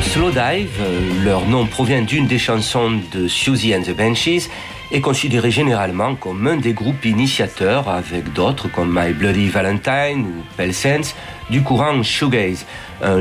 Alors Slowdive, leur nom provient d'une des chansons de Siouxsie and the Banshees, est considéré généralement comme un des groupes initiateurs, avec d'autres comme My Bloody Valentine ou Pale Sands, du courant shoegaze, un